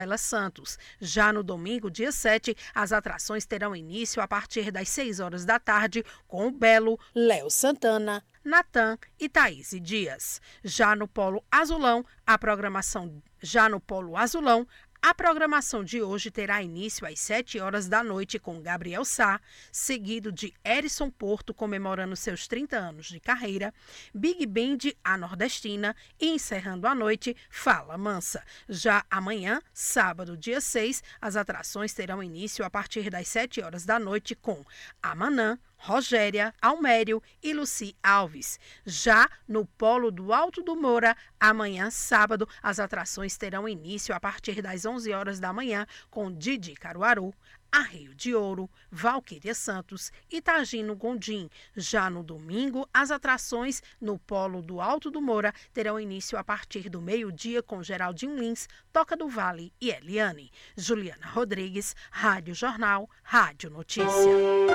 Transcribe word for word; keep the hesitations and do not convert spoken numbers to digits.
Ela Santos. Já no domingo, dia sete, as atrações terão início a partir das seis horas da tarde com o Belo, Léo Santana, Natan e Thaís Dias. Já no Polo Azulão, a programação já no Polo Azulão, a programação de hoje terá início às sete horas da noite com Gabriel Sá, seguido de Erison Porto comemorando seus trinta anos de carreira, Big Band A Nordestina e encerrando a noite Fala Mansa. Já amanhã, sábado, dia seis, as atrações terão início a partir das sete horas da noite com Amanã, Rogéria, Almério e Luci Alves. Já no Polo do Alto do Moura, amanhã, sábado, as atrações terão início a partir das onze horas da manhã com Didi Caruaru, Arreio de Ouro, Valquíria Santos e Tagino Gondim. Já no domingo, as atrações no Polo do Alto do Moura terão início a partir do meio-dia com Geraldinho Lins, Toca do Vale e Eliane. Juliana Rodrigues, Rádio Jornal, Rádio Notícia.